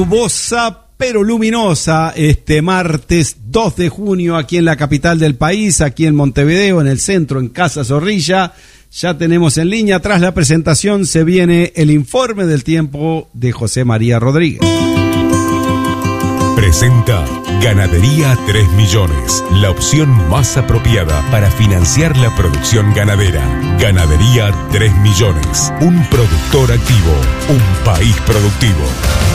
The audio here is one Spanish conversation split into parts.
Nubosa pero luminosa este martes 2 de junio aquí en la capital del país, aquí en Montevideo, en el centro, en Casa Zorrilla. Ya tenemos en línea, tras la presentación, se viene el informe del tiempo de José María Rodríguez. Presenta Ganadería 3 Millones, la opción más apropiada para financiar la producción ganadera. Ganadería 3 Millones, un productor activo, un país productivo.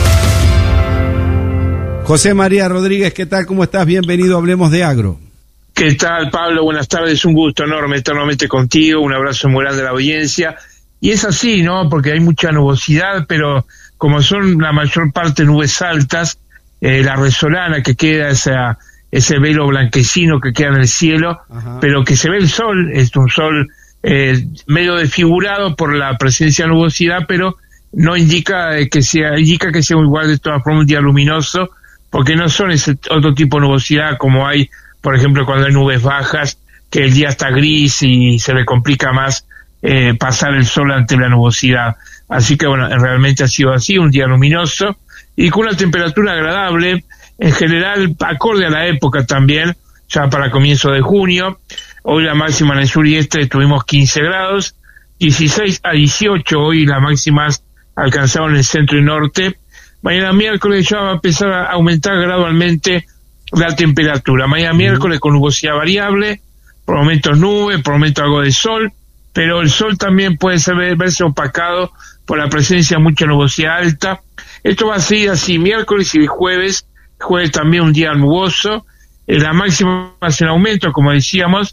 José María Rodríguez, ¿qué tal? ¿Cómo estás? Bienvenido a Hablemos de Agro. ¿Qué tal, Pablo? Buenas tardes, un gusto enorme estar nuevamente contigo, un abrazo muy grande a la audiencia. Y es así, ¿no? Porque hay mucha nubosidad, pero como son la mayor parte nubes altas, la resolana que queda, ese velo blanquecino que queda en el cielo, ajá, pero que se ve el sol, es un sol medio desfigurado por la presencia de nubosidad, pero no indica que sea igual de todas formas un día luminoso, porque no son ese otro tipo de nubosidad como hay, por ejemplo, cuando hay nubes bajas, que el día está gris y se le complica más pasar el sol ante la nubosidad. Así que bueno, realmente ha sido así, un día luminoso y con una temperatura agradable, en general acorde a la época también, ya para comienzo de junio. Hoy la máxima en el sur y este tuvimos 15 grados, 16 a 18 hoy las máximas alcanzaron en el centro y norte. Mañana miércoles ya va a empezar a aumentar gradualmente la temperatura. Mañana miércoles con nubosidad variable, por momentos nube, por momentos algo de sol, pero el sol también puede verse opacado por la presencia de mucha nubosidad alta. Esto va a seguir así miércoles y jueves también un día nuboso, la máxima hace un aumento, como decíamos,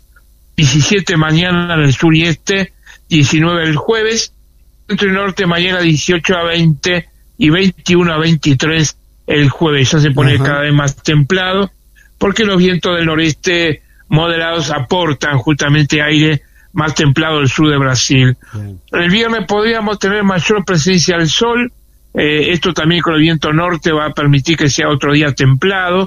17 mañana en el sur y este, 19 el jueves, centro y norte mañana 18 a 20 y 21 a 23 el jueves. Ya se pone cada vez más templado porque los vientos del noreste moderados aportan justamente aire más templado del sur de Brasil. El viernes podríamos tener mayor presencia del sol, esto también con el viento norte va a permitir que sea otro día templado,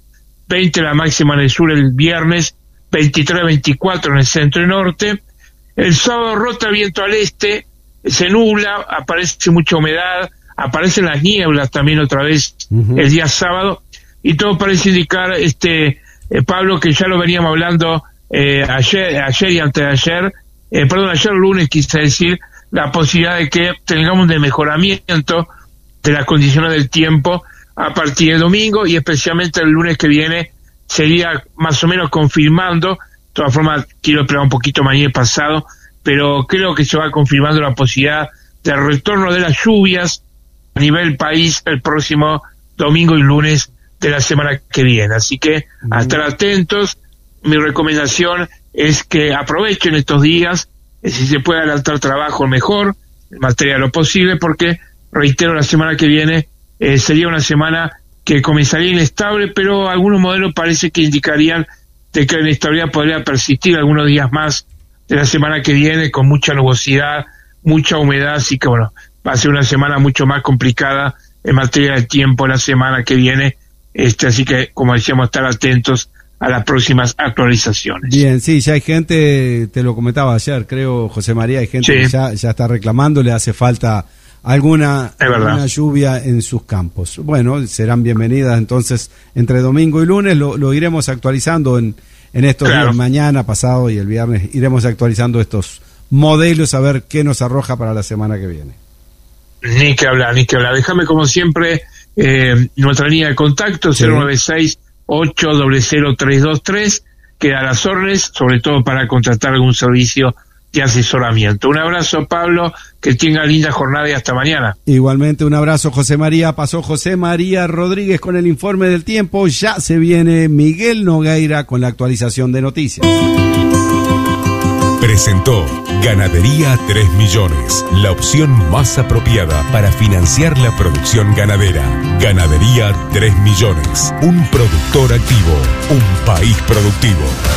20 la máxima en el sur el viernes, 23, 24 en el centro y norte. El sábado rota el viento al este, se nubla, aparece mucha humedad, aparecen las nieblas también otra vez el día sábado, y todo parece indicar, Pablo, que ya lo veníamos hablando ayer y antes de ayer, ayer lunes quise decir, la posibilidad de que tengamos un mejoramiento de las condiciones del tiempo a partir de domingo, y especialmente el lunes que viene sería más o menos confirmando. De todas formas quiero esperar un poquito mañana y pasado, pero creo que se va confirmando la posibilidad del retorno de las lluvias a nivel país el próximo domingo y lunes de la semana que viene. Así que a estar atentos. Mi recomendación es que aprovechen estos días, si se puede adelantar trabajo mejor, en materia de lo posible, porque, reitero, la semana que viene sería una semana que comenzaría inestable, pero algunos modelos parece que indicarían de que la inestabilidad podría persistir algunos días más de la semana que viene, con mucha nubosidad, mucha humedad, así que bueno, va a ser una semana mucho más complicada en materia de tiempo la semana que viene, así que, como decíamos, estar atentos a las próximas actualizaciones. Bien, sí, ya hay gente, te lo comentaba ayer, creo, José María, hay gente que ya está reclamando, le hace falta alguna lluvia en sus campos. Bueno, serán bienvenidas entonces entre domingo y lunes, lo iremos actualizando en estos días, mañana, pasado y el viernes, iremos actualizando estos modelos a ver qué nos arroja para la semana que viene. Ni que hablar. Déjame, como siempre, nuestra línea de contacto, 096-800-323, queda a las órdenes, sobre todo para contratar algún servicio de asesoramiento. Un abrazo, Pablo, que tenga linda jornada y hasta mañana. Igualmente, un abrazo, José María. Pasó José María Rodríguez con el informe del tiempo. Ya se viene Miguel Nogueira con la actualización de noticias. Presentó Ganadería 3 Millones, la opción más apropiada para financiar la producción ganadera. Ganadería 3 Millones, un productor activo, un país productivo.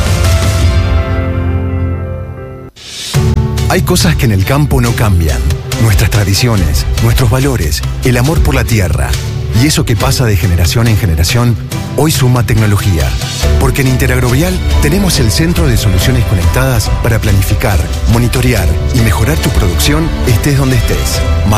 Hay cosas que en el campo no cambian. Nuestras tradiciones, nuestros valores, el amor por la tierra. Y eso que pasa de generación en generación, hoy suma tecnología. Porque en Interagrovial tenemos el centro de soluciones conectadas para planificar, monitorear y mejorar tu producción estés donde estés.